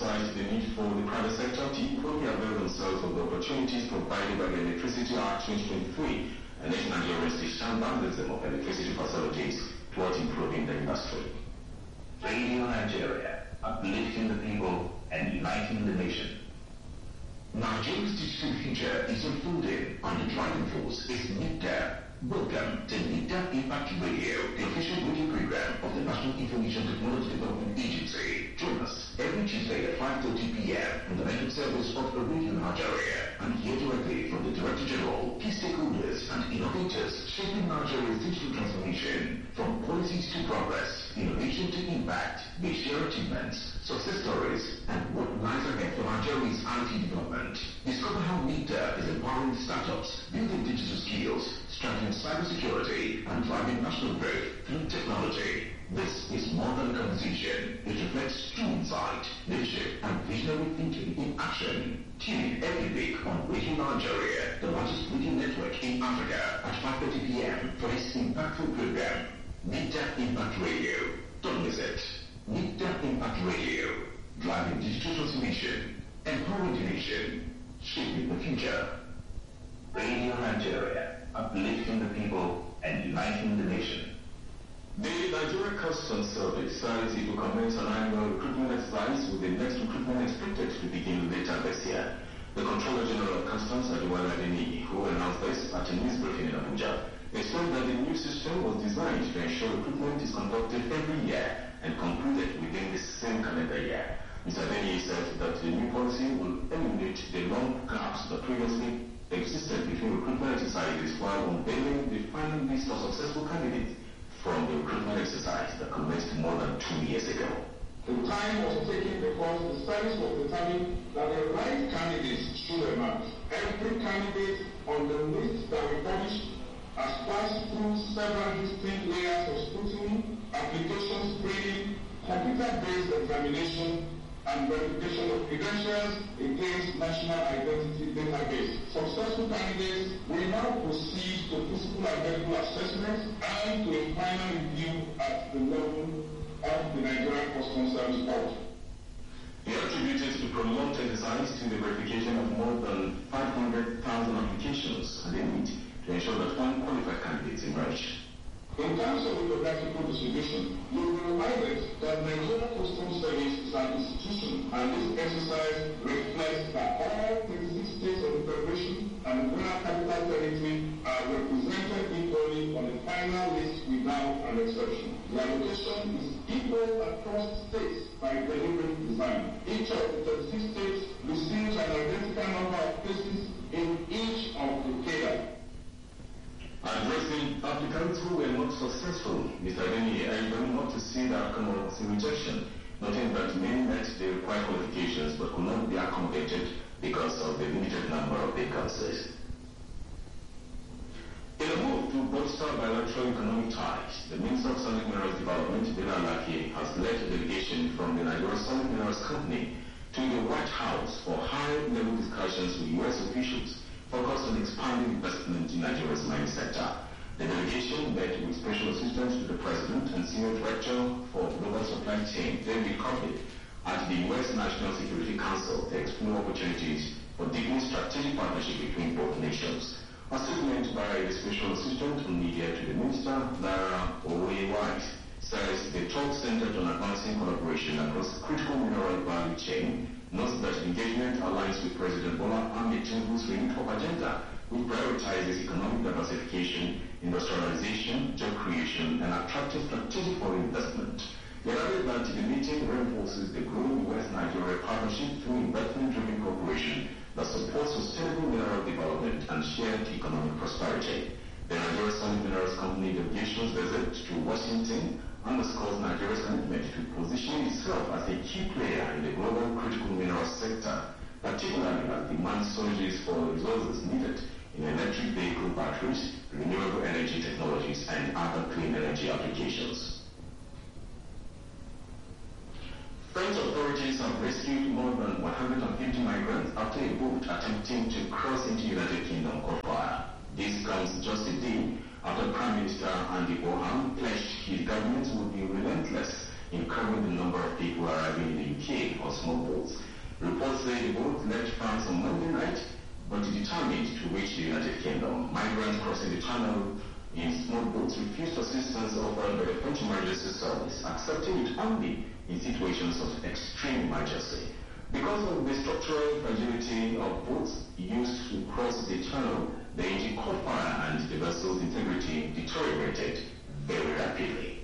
emphasized the need for the private sector to equally avail themselves of the opportunities provided by the Electricity Act 2023 and let Nigerians stand vandalism of electricity facilities towards improving the industry. Radio Nigeria, uplifting the people and uniting the nation. Nigeria's digital future is unfolding, and the driving force is NIPDA. Welcome to NIPDA Impact Radio, the official radio program of the National Information Technology Development Agency. Join us every Tuesday at 5:30 p.m. on the network service of Radio Nigeria, and hear directly from the Director General, key stakeholders and innovators shaping Nigeria's digital transformation. From policies to progress, innovation to impact, they share achievements, success stories, and what lies ahead for Nigeria's IT development. Discover how NIPDA is empowering startups, building digital skills, strengthening cybersecurity, and driving national growth through technology. This is more than a conversation. It reflects true insight, leadership, and visionary thinking in action. Tune in every week on Radio Nigeria, the largest radio network in Africa, at 5:30 p.m. for this impactful program. NIPDA Impact Radio. Don't miss it. NIPDA Impact Radio. Driving digital transformation, empowering the nation, shaping the future. Radio Nigeria, uplifting the people and uniting the nation. The Nigeria Customs Service says it will commence an annual recruitment exercise with the next recruitment expected to begin later this year. The Controller General of Customs, Adewale Adeniyi, who announced this at a news briefing in Abuja, explained that the new system was designed to ensure recruitment is conducted every year and concluded within the same calendar year. Mr. Adeniyi said that the new policy will eliminate the long gaps that previously existed between recruitment exercises while unveiling the final list of successful candidates from the recruitment exercise that commenced more than 2 years ago. The time was taken because the service was determined that the right candidates should emerge. Every candidate on the list that we published has passed through several distinct layers of scrutiny, application screening, computer-based examination, and verification of credentials against National Identity Database. Successful candidates will now proceed to physical and medical assessment and to a final review at the level of the Nigerian Customs Service Board. He attributed the prolonged exercise to the verification of more than 500,000 applications and the need to ensure that unqualified candidates emerge. In terms of the geographical distribution, you will be reminded that Nigeria Customs Service is an institution, and this exercise reflects that all 36 states of the Federation and the Federal Capital Territory are represented equally on the final list without an exception. The allocation is equal across states by deliberate design. Each of the 36 states receives an identical number of places in each of the cadre. Addressing applicants who were not successful, Mr. Adeniyi urged them not to see the outcome of rejection, noting that many met the required qualifications but could not be accommodated because of the limited number of vacancies. In a move to bolster bilateral economic ties, the Minister of Solid Minerals Development, Dele Alaki, has led a delegation from the Nigeria Solid Minerals Company to the White House for high-level discussions with U.S. officials focused on expanding investment in Nigeria's mining sector. The delegation met with Special Assistant to the President and Senior Director for Global Supply Chain, David Coffey, at the U.S. National Security Council to explore opportunities for deepening strategic partnership between both nations. A statement by the Special Assistant on Media to the Minister, Lara Owoye-Wise, says the talk centered on advancing collaboration across the critical mineral value chain, notes that engagement aligns with President Bola Ahmed Tinubu's renewed agenda, which prioritizes economic diversification, industrialization, job creation, and attractive strategic foreign investment. They added that the meeting reinforces the growing U.S.-Nigeria partnership through investment-driven cooperation that supports sustainable mineral development and shared economic prosperity. The Nigeria Solid Minerals Company delegation's visit to Washington underscores Nigeria's commitment to position itself as a key player in the global critical mineral sector, particularly as demand surges for resources needed in electric vehicle batteries, renewable energy technologies, and other clean energy applications. French authorities have rescued more than 150 migrants after a boat attempting to cross into United Kingdom caught fire. This comes just a day after Prime Minister Andy Bohan pledged his government would be relentless in curbing the number of people arriving in the UK on small boats. Reports say the boat left France on Monday night, but determined to reach the United Kingdom. Migrants crossing the channel in small boats refused assistance offered by the French emergency service, accepting it only in situations of extreme emergency. Because of the structural fragility of boats used to cross the channel, the engine caught fire and the vessel's integrity deteriorated very rapidly.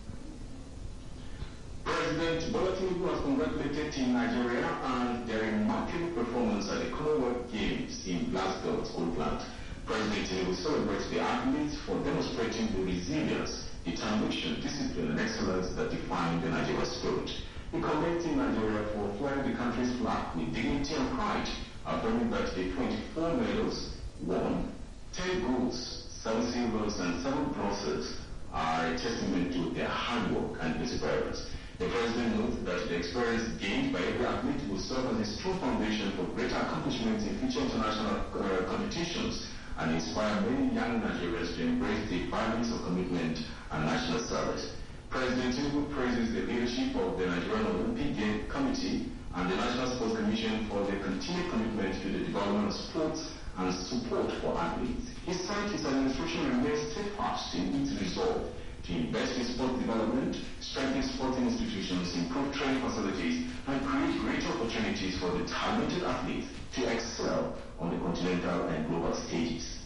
President Bola Tinubu has congratulated Team Nigeria and their remarkable performance at the Commonwealth Games in Glasgow, Scotland. President Tinubu celebrates the athletes for demonstrating the resilience, determination, discipline, and excellence that define the Nigeria spirit. He commended Team Nigeria for flying the country's flag with dignity and pride, affirming that the 24 medals won, 10 golds, 7 silvers, and 7 bronzes are a testament to their hard work and perseverance. The President notes that the experience gained by every athlete will serve as a strong foundation for greater accomplishments in future international competitions and inspire many young Nigerians to embrace the values of commitment and national service. President Tinubu praises the leadership of the Nigerian Olympic Game Committee and the National Sports Commission for their continued commitment to the development of sports and support for athletes. He said his administration remains steadfast in its resolve to invest in sport development, strengthen sporting institutions, improve training facilities, and create greater opportunities for the talented athletes to excel on the continental and global stages.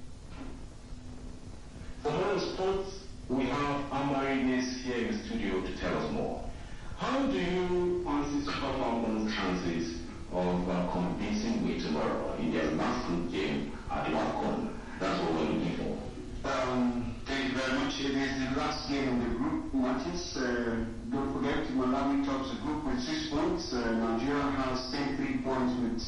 For more on sports, we have Amari Ines here in the studio to tell us more. How do you fancy Super Falcons' chances of convincing way tomorrow in their last group game at the WAFCON? That's what we're looking for. Thank you very much. It is the last game of the group matches. Don't forget, Malawi tops the group with 6 points. Nigeria has 10 points with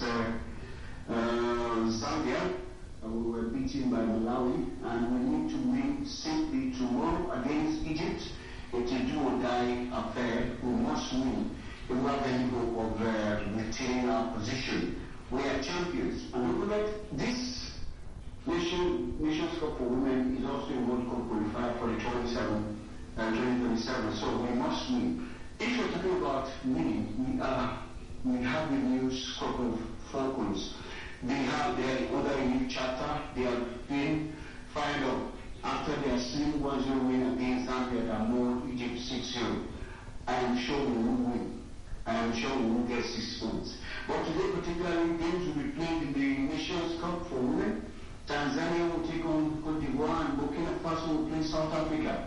Zambia. We were beaten by Malawi, and we need to win simply tomorrow against Egypt. It's a do-or-die affair. We must win. If we have any hope of retaining our position, we are champions. And don't forget, this Nations Cup for Women is also a World Cup qualifier for the 2027, so we must win. If you're talking about winning, we have the new squad of Falcons. They have their other new charter. They have been fired up after their slim 1-0 win against Zambia that more Egypt 6-0. I am sure we will win. I am sure we will get 6 points. But today, particularly, games will be played in the Nations Cup for Women. Tanzania will take on Cote d'Ivoire and Burkina Faso will play South Africa.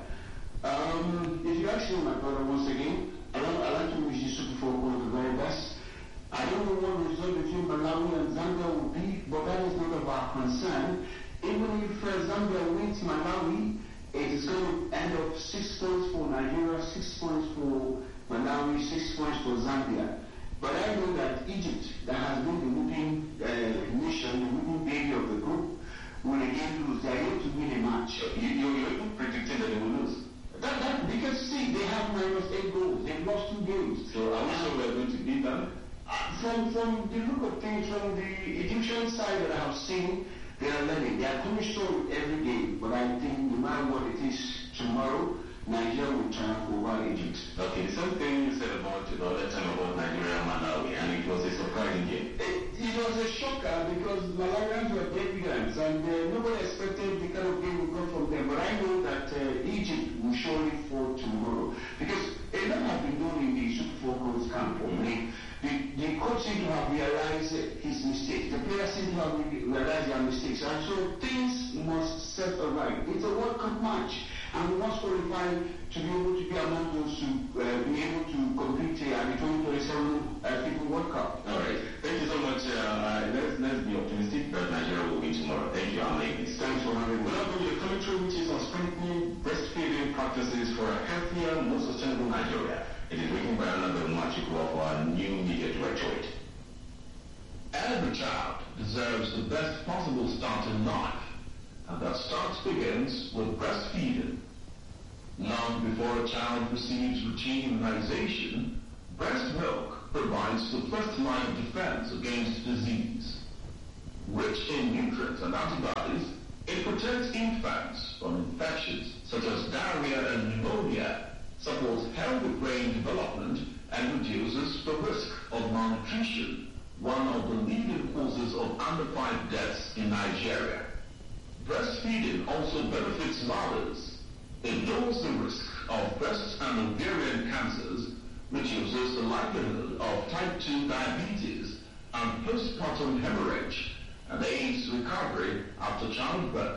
If you ask me, my brother, once again, I like to wish the Super Falcons the very best. I don't know what the result between Malawi and Zambia will be, but that is not of our concern. Even if Zambia wins Malawi, it is going to end up 6 points for Nigeria, 6 points for Malawi, 6 points for Zambia. But I know that Egypt, that has been the leading nation, the leading baby of the group, will again lose. They are going to win a match. You're even predicting that they will lose. Because see, they have -8 goals. They've lost 2 games. So are we sure we're going to beat them? From the look of things, from the Egyptian side that I have seen, they are learning. They are coming strong every game. But I think no matter what it is tomorrow, Nigeria will triumph over Egypt. Okay, the same thing you said about the other time about Nigeria and Malawi, and it was a surprising game. It was a shocker because Malawians were debutants, and nobody expected the kind of game we got from them. But I know that Egypt will surely fall tomorrow because a lot has been done in the Super Falcons camp already. The coach seemed to have realized his mistakes. The players seem to have realized their mistakes. And so things must set right. It's a World Cup match. And we must qualify to be able to be among those to be able to compete at the 2027 FIFA World Cup. All right. Thank you so much. Let's be optimistic that Nigeria will win tomorrow. Thank you, Amari. Thanks for having me. We'll now go to the commentary, which is on strengthening breastfeeding practices for a healthier, more sustainable Nigeria. It is written by another Machiku of our new media directorate. Every child deserves the best possible start in life, and that start begins with breastfeeding. Long before a child receives routine immunization, breast milk provides the first line of defense against disease. Rich in nutrients and antibodies, it protects infants from infections such as diarrhea and pneumonia, supports healthy brain development and reduces the risk of malnutrition, one of the leading causes of under-5 deaths in Nigeria. Breastfeeding also benefits mothers. It lowers the risk of breast and ovarian cancers, reduces the likelihood of type 2 diabetes and postpartum hemorrhage, and aids recovery after childbirth.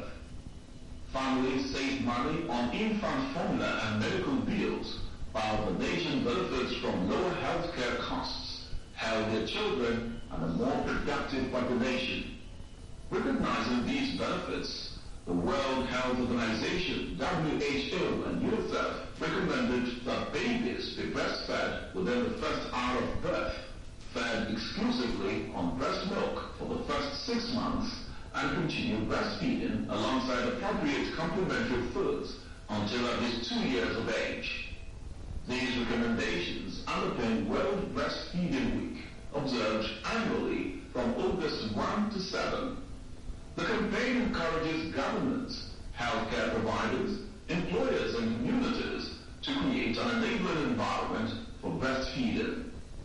Families save money on infant formula and medical bills, while the nation benefits from lower healthcare costs, healthier children, and a more productive population. Recognizing these benefits, the World Health Organization, WHO, and UNICEF recommended that babies be breastfed within the first hour of birth, fed exclusively on breast milk for the first 6 months, and continue breastfeeding alongside appropriate complementary foods until at least 2 years of age. These recommendations underpin World Breastfeeding Week, observed annually from August 1 to 7. The campaign encourages governments, healthcare providers, employers, and communities to create an enabling environment for breastfeeding.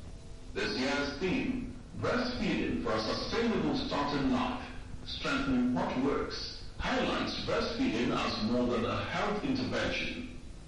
This year's theme, Breastfeeding for a Sustainable Start in Life, Strengthening What Works, highlights breastfeeding as more than a health intervention.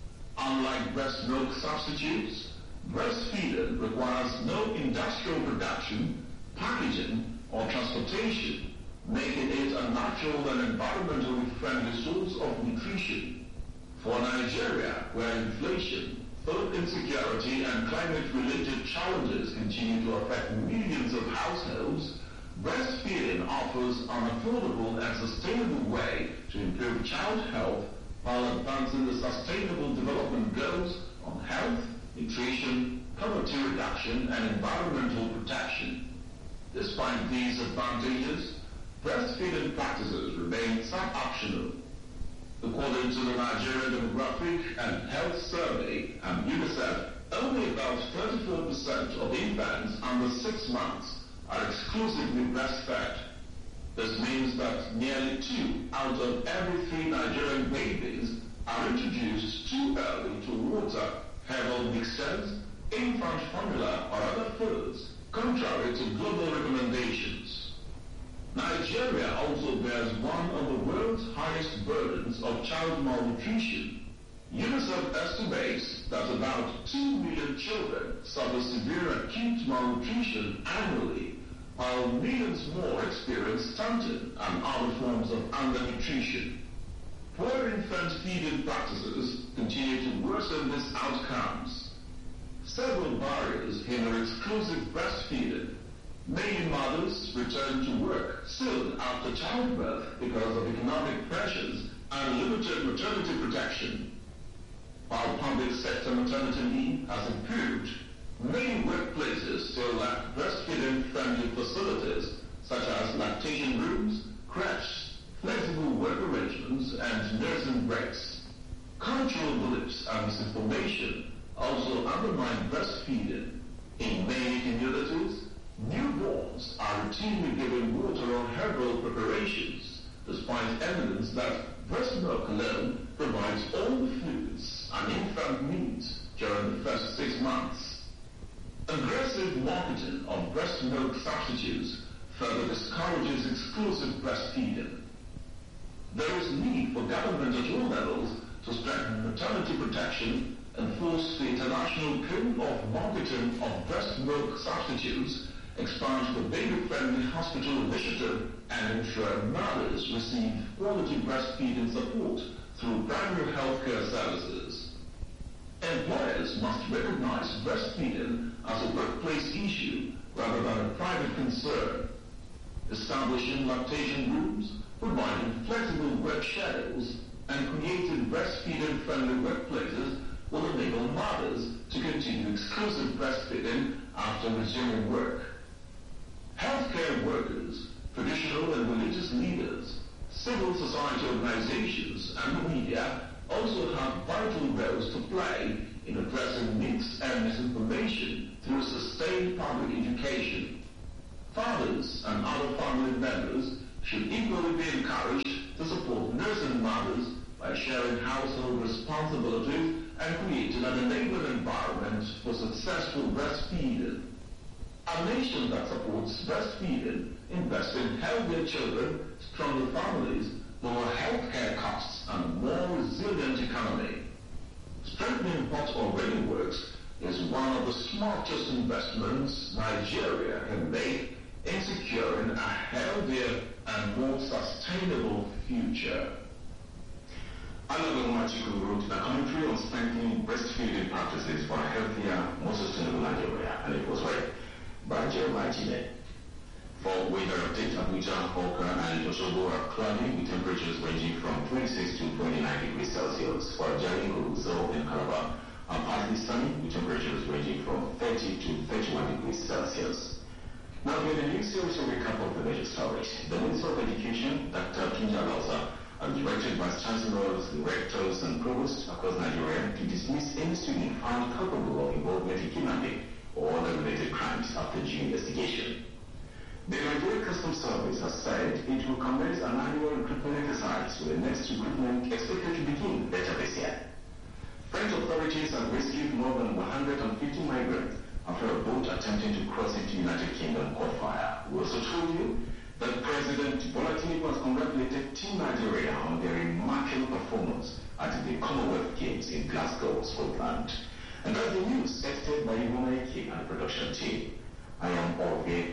Unlike breast milk substitutes, breastfeeding requires no industrial production, packaging, or transportation, making it a natural and environmentally friendly source of nutrition. For Nigeria, where inflation, food insecurity, and climate-related challenges continue to affect millions of households, breastfeeding offers an affordable and sustainable way to improve child health while advancing the Sustainable Development Goals on health, nutrition, poverty reduction, and environmental protection. Despite these advantages, breastfeeding practices remain sub-optional. According to the Nigerian Demographic and Health Survey and UNICEF, only about 34% of infants under 6 months are exclusively breastfed. This means that nearly 2 out of every 3 Nigerian babies are introduced too early to water, herbal mixtures, infant formula, or other foods, contrary to global recommendations. Nigeria also bears one of the world's highest burdens of child malnutrition. UNICEF estimates that about 2 million children suffer severe acute malnutrition annually, while millions more experience stunting and other forms of undernutrition. Poor infant feeding practices continue to worsen these outcomes. Several barriers hinder exclusive breastfeeding. Many mothers return to work soon after childbirth because of economic pressures and limited maternity protection. While public sector maternity leave has improved, many workplaces still lack breastfeeding-friendly facilities such as lactation rooms, creches, flexible work arrangements, and nursing breaks. Cultural beliefs and misinformation also undermine breastfeeding. In many communities, newborns are routinely given water or herbal preparations, despite evidence that breast milk alone provides all the fluids an infant needs during the first 6 months. Aggressive marketing of breast milk substitutes further discourages exclusive breastfeeding. There is need for government at all levels to strengthen maternity protection, enforce the International Code of Marketing of Breast Milk Substitutes, expand the baby-friendly hospital initiative, and ensure mothers receive quality breastfeeding support through primary healthcare services. Employers must recognize breastfeeding as a workplace issue rather than a private concern. Establishing lactation rooms, providing flexible work schedules, and creating breastfeeding-friendly workplaces will enable mothers to continue exclusive breastfeeding after resuming work. Healthcare workers, traditional and religious leaders, civil society organizations, and the media also have vital roles to play in addressing myths and misinformation through sustained public education. Fathers and other family members should equally be encouraged to support nursing mothers by sharing household responsibilities and creating an enabling environment for successful breastfeeding. A nation that supports breastfeeding invests in healthier children, stronger families, lower healthcare costs, and a more resilient economy. Strengthening what already works is one of the smartest investments Nigeria can make in securing a healthier and more sustainable future. Alago Machiku wrote a commentary on strengthening breastfeeding practices for a healthier, more sustainable Nigeria, and it was read by Jeremiah Chile. For weather update, Abuja, Oka, and Osogbo are cloudy with temperatures ranging from 26 to 29 degrees Celsius. For Jalingo, Zo, and Calabar are partly sunny with temperatures ranging from 30 to 31 degrees Celsius. Now, here the news series a recap of the major stories. The Minister of Education, Dr. Tunja Lausa, has directed Vice Chancellors, Rectors, and Provosts across Nigeria to dismiss any student found culpable of involvement in kidnapping or other related crimes after due investigation. The Nigeria Customs Service has said it will commence an annual recruitment exercise with the next recruitment expected to begin later this year. French authorities have rescued more than 150 migrants after a boat attempting to cross into United Kingdom caught fire. We also told you that President Bola Tinubu has congratulated Team Nigeria on their remarkable performance at the Commonwealth Games in Glasgow, Scotland. And that's the news edited by Yvonne Ike and the production team. I am Orve